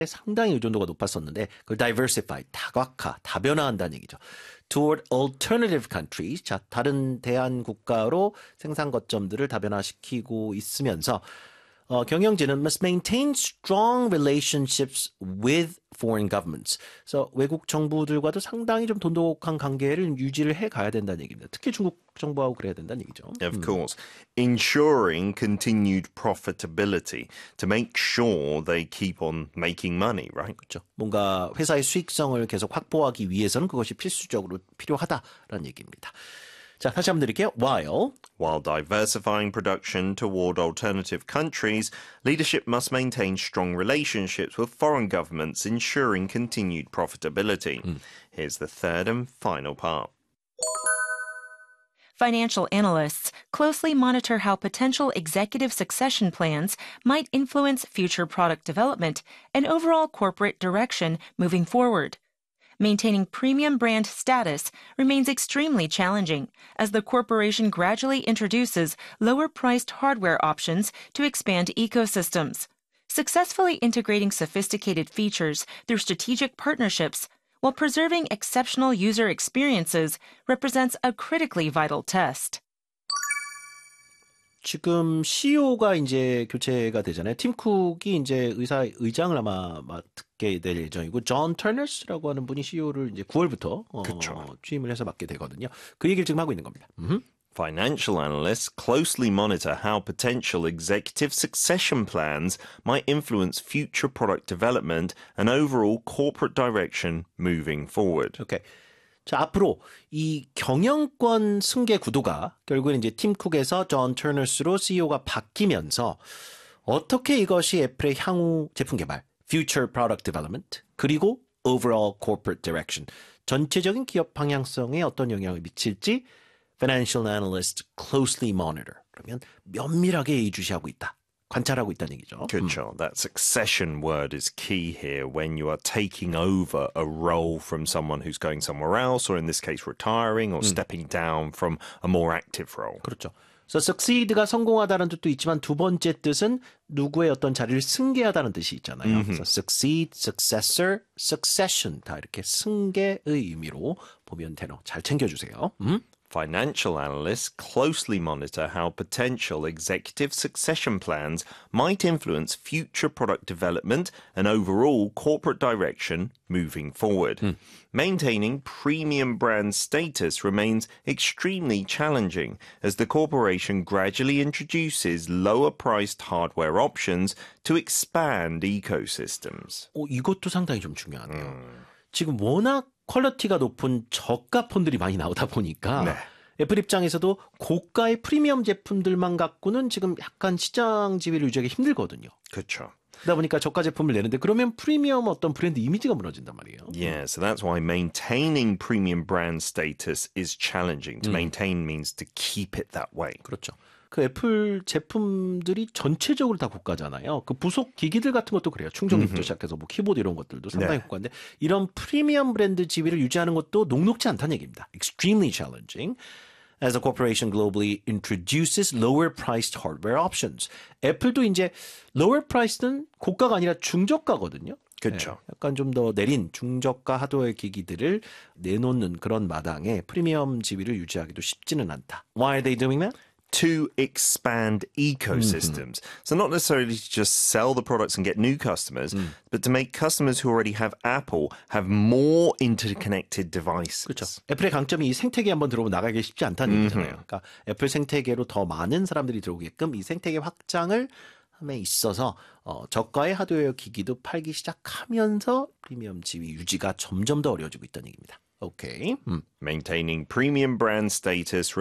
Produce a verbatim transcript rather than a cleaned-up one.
상당히 의존도가 높았었는데 그걸 diversify, 다각화, 다변화한다는 얘기죠. Toward alternative countries, 자 다른 대안 국가로 생산 거점들을 다변화시키고 있으면서 어, 경영진은 must maintain strong relationships with foreign governments. 그래서 외국 정부들과도 상당히 좀 돈독한 관계를 유지를 해가야 된다는 얘기입니다. 특히 중국 정부하고 그래야 된다는 얘기죠. Of 음. course. Ensuring continued profitability to make sure they keep on making money, right? 그렇죠. 뭔가 회사의 수익성을 계속 확보하기 위해서는 그것이 필수적으로 필요하다라는 얘기입니다. 자, 다시 한번 드릴게요. While While diversifying production toward alternative countries, leadership must maintain strong relationships with foreign governments, ensuring continued profitability. 음. Here's the third and final part. Financial analysts closely monitor how potential executive succession plans might influence future product development and overall corporate direction moving forward. Maintaining premium brand status remains extremely challenging as the corporation gradually introduces lower-priced hardware options to expand ecosystems. Successfully integrating sophisticated features through strategic partnerships while preserving exceptional user experiences represents a critically vital test. 지금 씨이오가 이제 교체가 되잖아요. 팀 쿡이 이제 의사 의장을 아마 맡게 될 예정이고, 존 터너스라고 하는 분이 씨이오를 이제 구월부터 어, 취임을 해서 맡게 되거든요. 그 얘기를 지금 하고 있는 겁니다. 음흠. Financial analysts closely monitor how potential executive succession plans might influence future product development and overall corporate direction moving forward. 오케이. 자, 앞으로 이 경영권 승계 구도가 결국은 이제 팀 쿡에서 존 터너스로 씨이오가 바뀌면서 어떻게 이것이 애플의 향후 제품 개발, future product development, 그리고 overall corporate direction, 전체적인 기업 방향성에 어떤 영향을 미칠지 financial analysts closely monitor. 그러면 면밀하게 예의주시하고 있다. 관찰하고 있다는 얘기죠. 그렇죠. That succession word is key here when you are taking over a role from someone who's going somewhere else, or in this case retiring or stepping down from a more active role. 그렇죠. 그래서 succeed가 성공하다는 뜻도 있지만 두 번째 뜻은 누구의 어떤 자리를 승계하다는 뜻이 있잖아요. 음흠. 그래서 succeed, successor, succession 다 이렇게 승계의 의미로 보면 되노. 잘 챙겨주세요. 음? Financial analysts closely monitor how potential executive succession plans might influence future product development and overall corporate direction moving forward. 음. Maintaining premium brand status remains extremely challenging as the corporation gradually introduces lower-priced hardware options to expand ecosystems. 어, 이것도 상당히 좀 중요하네요. 음. 지금 워낙 퀄리티가 높은 저가 폰들이 많이 나오다 보니까 네. 애플 입장에서도 고가의 프리미엄 제품들만 갖고는 지금 약간 시장 지위를 유지하기 힘들거든요. 그렇죠. 그러다 보니까 저가 제품을 내는데 그러면 프리미엄 어떤 브랜드 이미지가 무너진단 말이에요. Yeah, so that's why maintaining premium brand status is challenging. To 음. maintain means to keep it that way. 그렇죠. 그 애플 제품들이 전체적으로 다 고가잖아요. 그 부속 기기들 같은 것도 그래요. 충전기부터 시작해서 뭐 키보드 이런 것들도 상당히 네. 고가인데 이런 프리미엄 브랜드 지위를 유지하는 것도 녹록지 않다는 얘기입니다. Extremely challenging. As the corporation globally introduces lower-priced hardware options. 애플도 이제 lower-price는 고가가 아니라 중저가거든요. 그렇죠. 네, 약간 좀 더 내린 중저가 하드웨어 기기들을 내놓는 그런 마당에 프리미엄 지위를 유지하기도 쉽지는 않다. Why are they doing that? To expand ecosystems. Mm-hmm. So not necessarily to just sell the products and get new customers, mm. but to make customers who already have Apple have more interconnected devices. 그렇죠. 애플의 강점이 이 생태계 한번 들어오면 나가기 쉽지 않다는 mm-hmm. 얘기잖아요. 그러니까 애플 생태계로 더 많은 사람들이 들어오게끔 이 생태계 확장을 함에 있어서 어, 저가의 하드웨어 기기도 팔기 시작하면서 프리미엄 지위 유지가 점점 더 어려워지고 있다는 얘기입니다. 오케이. 음. Maintaining premium brand status